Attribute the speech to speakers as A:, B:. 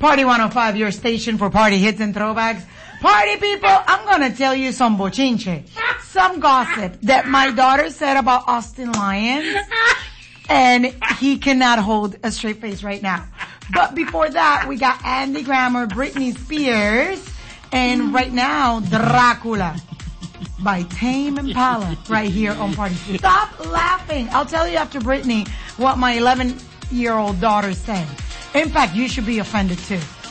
A: Party 105, your station for party hits and throwbacks. Party people, I'm gonna tell you some bochinche, some gossip that my daughter said about Austin Lyons, and he cannot hold a straight face right now. But before that, we got Andy Grammer, Britney Spears, and right now, Dracula by Tame Impala right here on Party. Stop laughing. I'll tell you after Britney what my 11-year-old daughter said. In fact, you should be offended too.